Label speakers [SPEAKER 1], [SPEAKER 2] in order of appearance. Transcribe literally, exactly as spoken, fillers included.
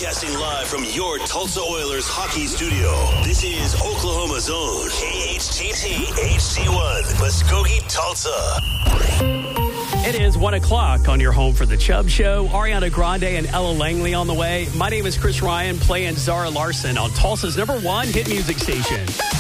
[SPEAKER 1] Broadcasting live from your Tulsa Oilers hockey studio. This is Oklahoma's own K H T T H C one, Muskogee, Tulsa.
[SPEAKER 2] It is one o'clock on your home for the Chubb Show. Ariana Grande and Ella Langley on the way. My name is Chris Ryan, playing Zara Larson on Tulsa's number one hit music station.